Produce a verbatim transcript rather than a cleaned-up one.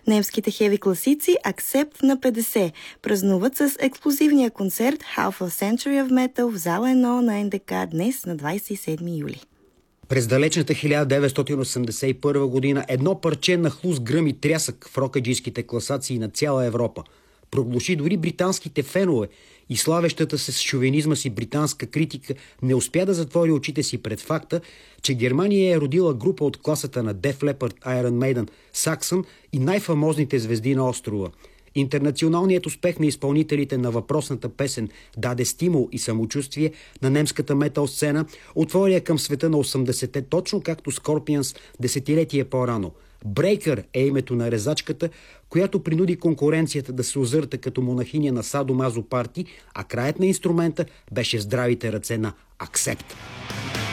Немските хеви класици Accept на петдесет празнуват с ексклузивния концерт Half a Century of Metal в зала едно на Ен Де Ка днес на двадесет и седми юли. През далечната хиляда деветстотин осемдесет и първа година едно парче нахлу с гръм и трясък в рокаджийските класации на цяла Европа. Проглуши дори британските фенове и славещата се с шовинизма си британска критика не успя да затвори очите си пред факта, че Германия е родила група от класата на Def Leppard, Iron Maiden, Saxon и най-фамозните звезди на острова. Интернационалният успех на изпълнителите на въпросната песен даде стимул и самочувствие на немската метал сцена, отворя към света на осемдесетте, точно както Scorpions десетилетие по-рано. Breaker е името на резачката, която принуди конкуренцията да се озърта като монахиня на Садо Мазо Парти, а краят на инструмента беше в здравите ръце на Accept.